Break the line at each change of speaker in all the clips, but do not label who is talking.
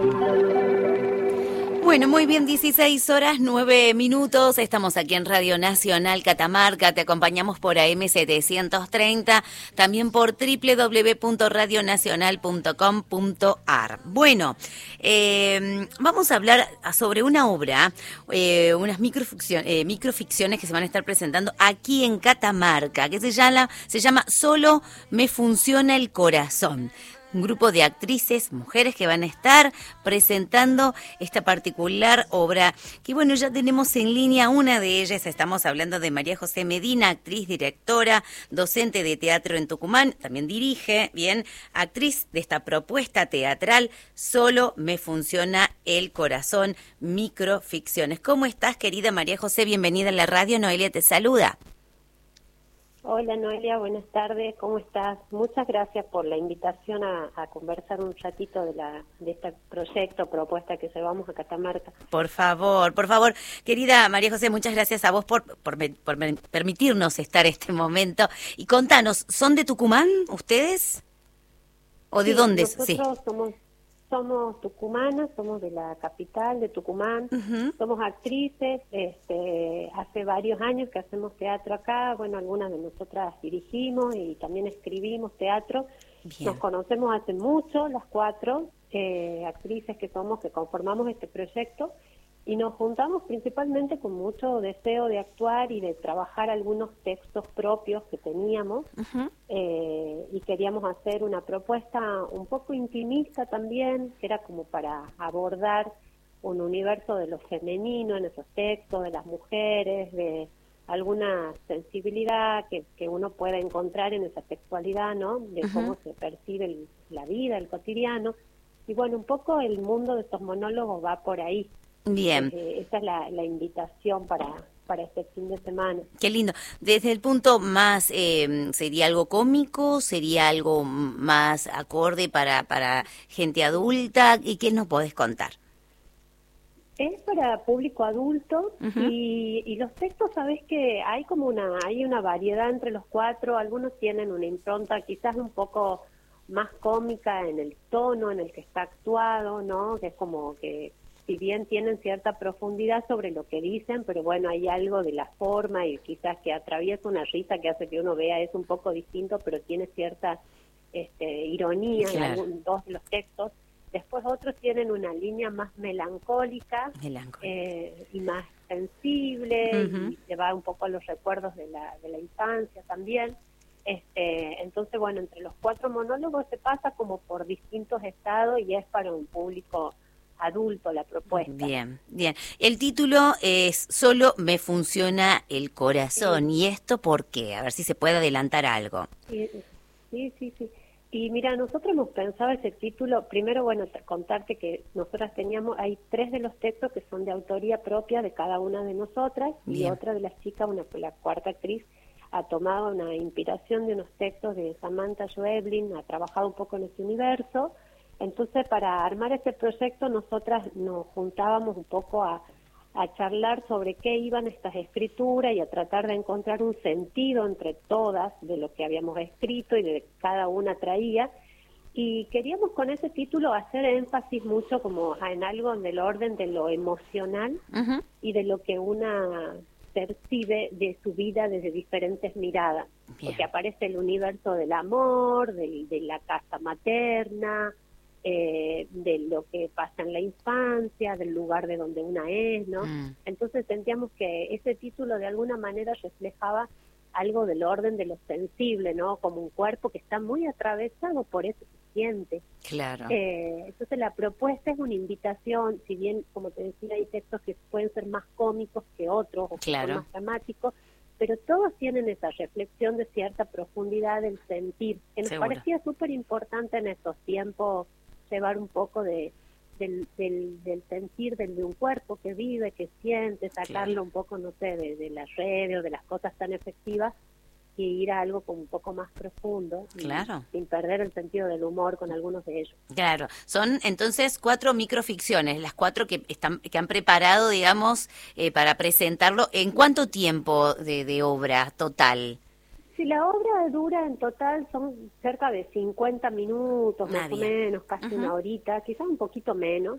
Bueno, muy bien, 16 horas, 9 minutos. Estamos aquí en Radio Nacional Catamarca. Te acompañamos por AM 730, también por www.radionacional.com.ar. Bueno, vamos a hablar sobre una obra, unas microficciones que se van a estar presentando aquí en Catamarca, que se llama Solo me funciona el corazón. Un grupo de actrices, mujeres que van a estar presentando esta particular obra, que bueno, ya tenemos en línea una de ellas. Estamos hablando de María José Medina, actriz, directora, docente de teatro en Tucumán, también dirige, bien, actriz de esta propuesta teatral, Solo me funciona el corazón, microficciones. ¿Cómo estás, querida María José? Bienvenida a la radio, Noelia te saluda.
Hola Noelia, buenas tardes, ¿cómo estás? Muchas gracias por la invitación a conversar un ratito de este proyecto, propuesta que llevamos a Catamarca.
Por favor, querida María José, muchas gracias a vos por permitirnos estar este momento. Y contanos, ¿son de Tucumán ustedes? ¿O de dónde?
Nosotros somos tucumanas, somos de la capital de Tucumán, somos actrices, hace varios años que hacemos teatro acá, bueno, algunas de nosotras dirigimos y también escribimos teatro. Bien. Nos conocemos hace mucho, las cuatro actrices que conformamos este proyecto, y nos juntamos principalmente con mucho deseo de actuar y de trabajar algunos textos propios que teníamos, y queríamos hacer una propuesta un poco intimista también, que era como para abordar un universo de lo femenino en esos textos, de las mujeres, de alguna sensibilidad que uno pueda encontrar en esa textualidad, ¿no? De cómo se percibe la vida, el cotidiano. Y bueno, un poco el mundo de estos monólogos va por ahí.
Bien.
Esa es la invitación para este fin de semana.
Qué lindo. Desde el punto más, ¿sería algo cómico? ¿Sería algo más acorde para gente adulta? ¿Y qué nos podés contar?
Es para público adulto, y los textos, sabes que hay una variedad entre los cuatro. Algunos tienen una impronta quizás un poco más cómica en el tono en el que está actuado, ¿no? Que es como que, si bien tienen cierta profundidad sobre lo que dicen, pero bueno, hay algo de la forma y quizás que atraviesa una risa que hace que uno vea, es un poco distinto, pero tiene cierta ironía. Claro. En dos de los textos. Después otros tienen una línea más melancólica. Y más sensible, y se va un poco a los recuerdos de la infancia también. Entonces, bueno, entre los cuatro monólogos se pasa como por distintos estados y es para un público adulto la propuesta.
Bien. El título es Solo me funciona el corazón. ¿Y esto por qué? A ver si se puede adelantar algo.
Sí. Y mira, nosotros hemos pensado ese título, primero, bueno, contarte que nosotras hay 3 de los textos que son de autoría propia de cada una de nosotras. Bien. Y otra de las chicas, la cuarta actriz, ha tomado una inspiración de unos textos de Samantha Schweblin, ha trabajado un poco en ese universo. Entonces, para armar este proyecto, nosotras nos juntábamos un poco a charlar sobre qué iban estas escrituras y a tratar de encontrar un sentido entre todas de lo que habíamos escrito y de cada una traía. Y queríamos con ese título hacer énfasis mucho como en algo del orden de lo emocional y de lo que una percibe de su vida desde diferentes miradas. Bien. Porque aparece el universo del amor, de la casa materna, de lo que pasa en la infancia, del lugar de donde una es, ¿no? Entonces sentíamos que ese título de alguna manera reflejaba algo del orden de lo sensible, ¿no? Como un cuerpo que está muy atravesado por eso que siente.
Claro.
Entonces la propuesta es una invitación, si bien, como te decía, hay textos que pueden ser más cómicos que otros, o que son más dramáticos, pero todos tienen esa reflexión de cierta profundidad del sentir, que nos parecía súper importante en estos tiempos, llevar un poco del sentir de un cuerpo que vive, que siente, sacarlo un poco, no sé, de las redes o de las cosas tan efectivas, y ir a algo como un poco más profundo, sin perder el sentido del humor con algunos de ellos.
Claro, son entonces 4 microficciones, las 4 que han preparado, digamos, para presentarlo. ¿En cuánto tiempo de obra total?
sí, la obra dura en total, son cerca de 50 minutos, más o menos, casi una horita, quizás un poquito menos.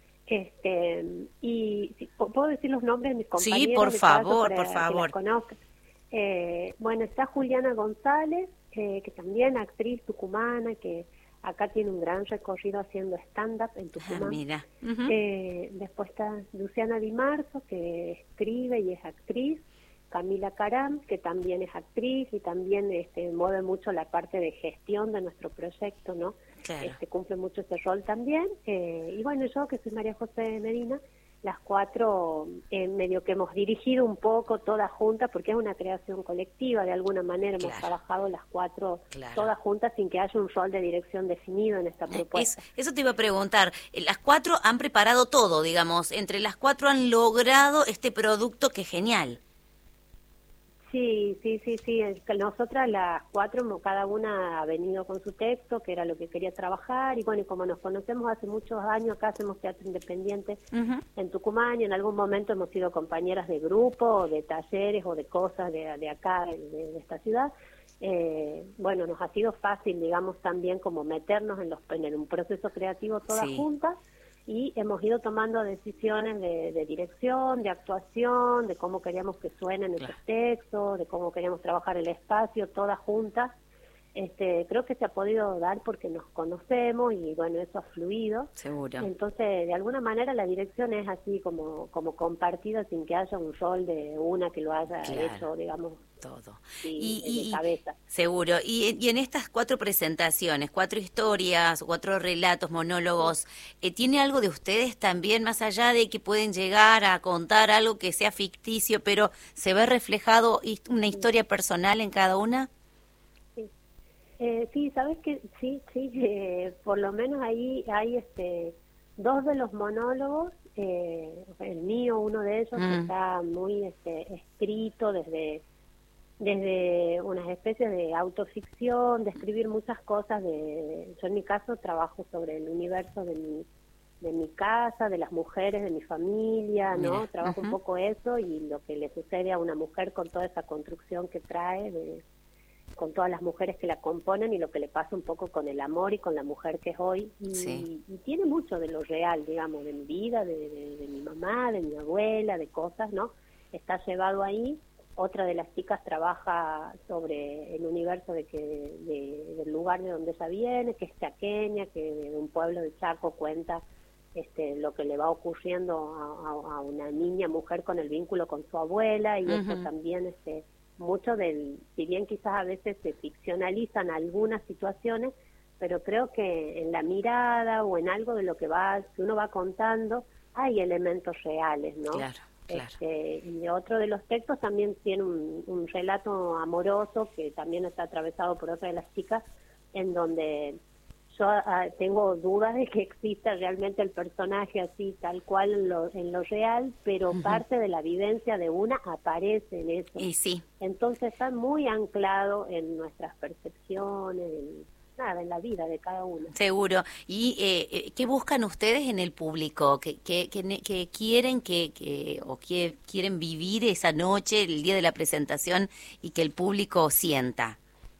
Y ¿puedo decir los nombres de mis compañeros?
Sí, por favor,
para
por
que
favor.
las conozcan. Bueno, está Juliana González, que también actriz tucumana, que acá tiene un gran recorrido haciendo stand-up en Tucumán.
Mira.
Después está Luciana Di Marzo, que escribe y es actriz. Camila Caram, que también es actriz y también mueve mucho la parte de gestión de nuestro proyecto, ¿no?
Claro.
Cumple mucho ese rol también. Y bueno, yo que soy María José Medina, las cuatro medio que hemos dirigido un poco todas juntas, porque es una creación colectiva, de alguna manera hemos trabajado las cuatro todas juntas sin que haya un rol de dirección definido en esta propuesta.
Eso te iba a preguntar, las cuatro han preparado todo, digamos, entre las cuatro han logrado este producto que es genial.
Sí, nosotras las cuatro, cada una ha venido con su texto, que era lo que quería trabajar, y bueno, y como nos conocemos hace muchos años, acá hacemos teatro independiente en Tucumán, y en algún momento hemos sido compañeras de grupo, o de talleres, o de cosas de acá, de esta ciudad. Bueno, nos ha sido fácil, digamos, también como meternos en un proceso creativo todas juntas, y hemos ido tomando decisiones de dirección, de actuación, de cómo queríamos que suenen esos textos, de cómo queríamos trabajar el espacio, todas juntas. Creo que se ha podido dar porque nos conocemos y bueno, eso ha fluido.
Seguro.
Entonces, de alguna manera la dirección es así como compartida sin que haya un rol de una que lo haya hecho, digamos,
todo.
Y cabeza.
Seguro. Y en estas cuatro presentaciones, cuatro historias, cuatro relatos, monólogos, ¿tiene algo de ustedes también, más allá de que pueden llegar a contar algo que sea ficticio, pero se ve reflejado una historia personal en cada una?
Sí, sabes que sí, por lo menos ahí hay dos de los monólogos, el mío, uno de ellos, que está muy escrito desde unas especies de autoficción, de escribir muchas cosas. Yo en mi caso trabajo sobre el universo de mi casa, de las mujeres, de mi familia, ¿no? Trabajo un poco eso y lo que le sucede a una mujer con toda esa construcción que trae, con todas las mujeres que la componen y lo que le pasa un poco con el amor y con la mujer que es hoy. Y tiene mucho de lo real, digamos, de mi vida, de mi mamá, de mi abuela, de cosas, ¿no? Está llevado ahí. Otra de las chicas trabaja sobre el universo del lugar de donde ella viene, que es chaqueña, que de un pueblo de Chaco cuenta lo que le va ocurriendo a una niña mujer con el vínculo con su abuela, y eso también mucho si bien quizás a veces se ficcionalizan algunas situaciones, pero creo que en la mirada o en algo de lo que uno va contando hay elementos reales, ¿no?
Claro.
Y otro de los textos también tiene un relato amoroso que también está atravesado por otra de las chicas, en donde yo tengo dudas de que exista realmente el personaje así, tal cual en lo real, pero parte de la vivencia de una aparece en eso.
Y sí.
Entonces está muy anclado en nuestras percepciones, en la vida de cada uno.
Seguro. ¿Y qué buscan ustedes en el público? ¿Qué quieren quieren vivir esa noche, el día de la presentación, y que el público sienta?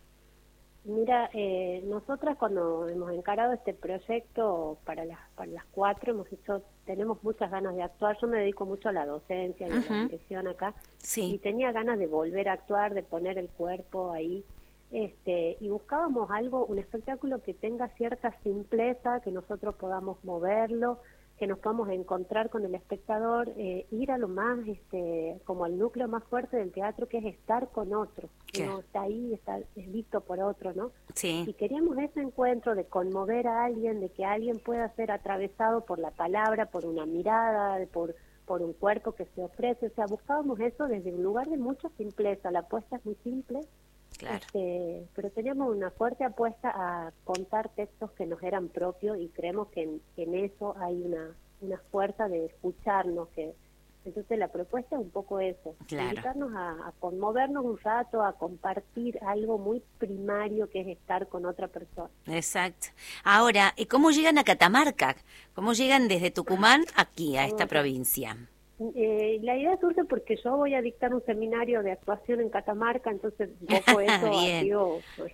Mira, nosotras cuando hemos encarado este proyecto para las cuatro, tenemos muchas ganas de actuar. Yo me dedico mucho a la docencia y a la dirección acá, y tenía ganas de volver a actuar, de poner el cuerpo ahí. Y buscábamos un espectáculo que tenga cierta simpleza, que nosotros podamos moverlo, que nos podamos encontrar con el espectador, ir a lo más, como al núcleo más fuerte del teatro, que es estar con otro, que no está ahí, es visto por otro, ¿no?
Sí.
Y queríamos ese encuentro de conmover a alguien, de que alguien pueda ser atravesado por la palabra, por una mirada, por un cuerpo que se ofrece. O sea, buscábamos eso desde un lugar de mucha simpleza. La apuesta es muy simple.
Claro.
Pero teníamos una fuerte apuesta a contar textos que nos eran propios, y creemos que en eso hay una fuerza de escucharnos. Entonces la propuesta es un poco eso, invitarnos a conmovernos un rato, a compartir algo muy primario que es estar con otra persona.
Exacto. Ahora, ¿cómo llegan a Catamarca? ¿Cómo llegan desde Tucumán aquí, a esta provincia?
La idea surge porque yo voy a dictar un seminario de actuación en Catamarca, entonces un poco eso ha sido pues,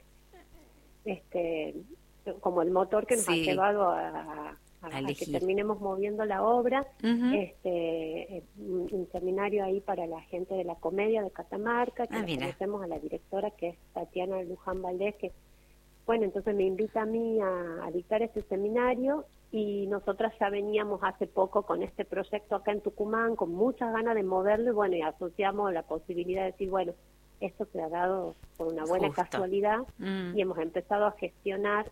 como el motor que nos ha llevado a que terminemos moviendo la obra. Un seminario ahí para la gente de la comedia de Catamarca, que conocemos a la directora, que es Tatiana Luján Valdés, que bueno, entonces me invita a mí a dictar ese seminario, y nosotras ya veníamos hace poco con este proyecto acá en Tucumán, con muchas ganas de moverlo, y bueno, y asociamos la posibilidad de decir, bueno, esto se ha dado por una buena casualidad, y hemos empezado a gestionar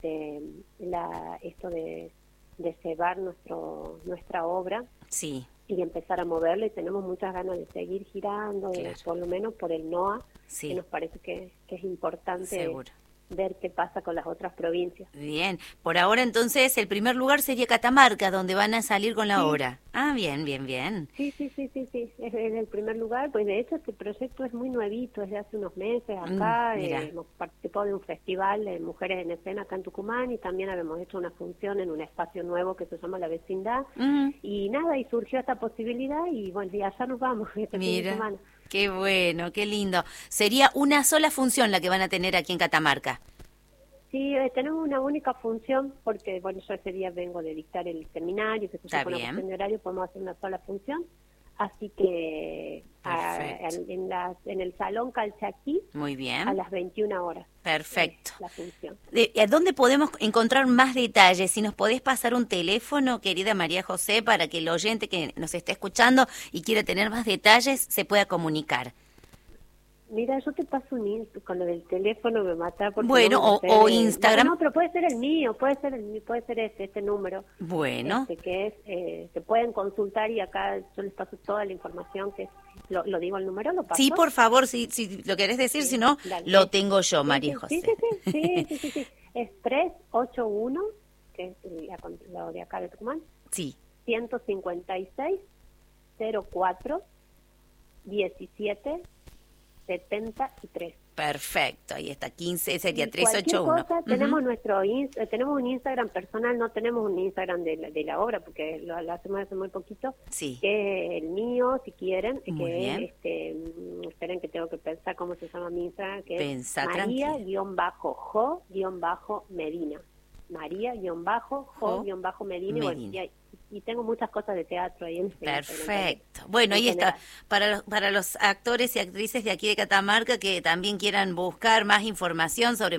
esto de llevar nuestra obra y empezar a moverlo, y tenemos muchas ganas de seguir girando, por lo menos por el NOA, que nos parece que es importante ver qué pasa con las otras provincias.
Bien, por ahora entonces el primer lugar sería Catamarca, donde van a salir con la obra. Ah, bien.
Sí, es el primer lugar, pues de hecho este proyecto es muy nuevito, desde hace unos meses acá, hemos participado de un festival de mujeres en escena acá en Tucumán, y también habíamos hecho una función en un espacio nuevo que se llama La Vecindad, y nada, y surgió esta posibilidad, y bueno, y allá nos vamos este fin de semana.
Qué bueno, qué lindo. ¿Sería una sola función la que van a tener aquí en Catamarca?
Sí, tenemos una única función, porque bueno, yo ese día vengo de dictar el seminario, que se llama una cuestión de horario, podemos hacer una sola función. Así que en el Salón Calchaquí,
muy bien,
a las 21 horas.
Perfecto.
La función.
¿Dónde podemos encontrar más detalles? Si nos podés pasar un teléfono, querida María José, para que el oyente que nos esté escuchando y quiera tener más detalles se pueda comunicar.
Mira, yo te paso con lo del teléfono, me mata.
Bueno, o Instagram.
No, pero puede ser el mío, puede ser este número.
Bueno.
Que es, se pueden consultar, y acá yo les paso toda la información, que lo digo el número, lo paso.
Sí, por favor, si lo querés decir, si no, lo tengo yo, María José.
Sí. Es 381, que es lo de acá de Tucumán.
Sí.
156 04 17 73.
Perfecto, ahí está, 15, sería
381. Cosa, tenemos un Instagram personal, no tenemos un Instagram de la obra, porque lo hacemos hace muy poquito, que es el mío, si quieren, esperen que tengo que pensar cómo se llama mi Instagram, que es María-Jo-Medina. María-Jo-Medina. Y tengo muchas cosas de teatro ahí en ese
Perfecto. Bueno, ahí está. Para los actores y actrices de aquí de Catamarca que también quieran buscar más información sobre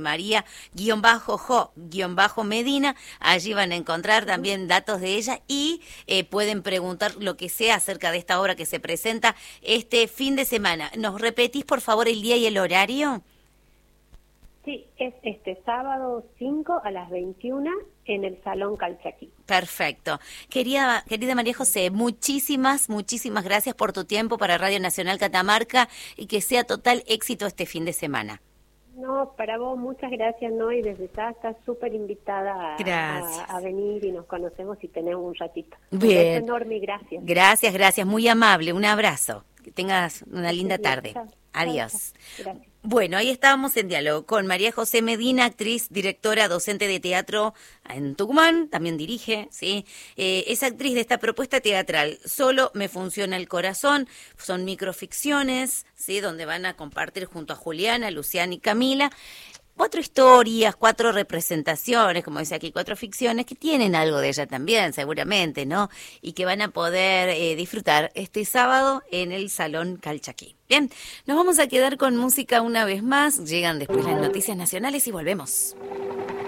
María-Jo-Medina, allí van a encontrar también datos de ella, y pueden preguntar lo que sea acerca de esta obra que se presenta este fin de semana. ¿Nos repetís, por favor, el día y el horario?
Sí, es este sábado 5 a las 21 en el Salón Calchaquí.
Perfecto. Querida María José, muchísimas gracias por tu tiempo para Radio Nacional Catamarca, y que sea total éxito este fin de semana.
No, para vos muchas gracias, ¿no? Y desde ya estás súper invitada a venir, y nos conocemos y tenemos un ratito.
Bien.
Un beso enorme y gracias.
Gracias, muy amable, un abrazo. Que tengas una linda tarde.
Chao.
Adiós.
Gracias.
Bueno, ahí estábamos en diálogo con María José Medina, actriz, directora, docente de teatro en Tucumán, también dirige, ¿sí? Es actriz de esta propuesta teatral, Solo me funciona el corazón. Son microficciones, ¿sí? Donde van a compartir junto a Juliana, Luciana y Camila 4 historias, 4 representaciones, como dice aquí, 4 ficciones que tienen algo de ella también, seguramente, ¿no? Y que van a poder disfrutar este sábado en el Salón Calchaquí. Bien, nos vamos a quedar con música una vez más. Llegan después las noticias nacionales y volvemos.